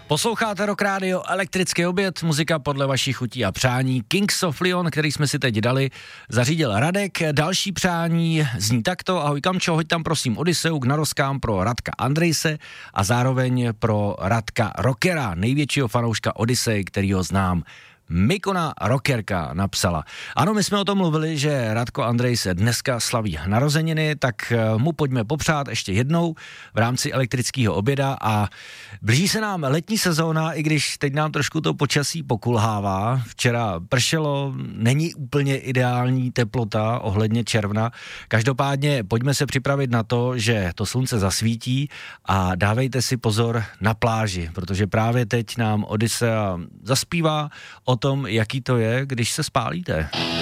Posloucháte Rock Radio, elektrický oběd, muzika podle vašich chutí a přání. Kings of Leon, který jsme si teď dali, zařídil Radek. Další přání zní takto: ahoj Kamčo, hoď tam prosím Odiseu k narozkám pro Radka Andrejse a zároveň pro Radka Rockera, největšího fanouška Odisej, kterýho znám. Mikona Rockerka napsala. Ano, my jsme o tom mluvili, že Radko Andrejs dneska slaví narozeniny, tak mu pojďme popřát ještě jednou v rámci elektrického oběda a blíží se nám letní sezóna, i když teď nám trošku to počasí pokulhává. Včera pršelo, není úplně ideální teplota ohledně června. Každopádně pojďme se připravit na to, že to slunce zasvítí a dávejte si pozor na pláži, protože právě teď nám Odisea zaspívá o tom, jaký to je, když se spálíte.